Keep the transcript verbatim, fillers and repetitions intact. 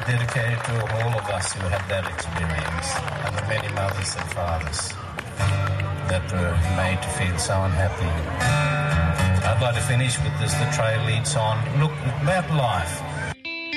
dedicated to all of us who had that experience, and the many mothers and fathers that were made to feel so unhappy. I'd like to finish with this, the trail leads on. Look, about life.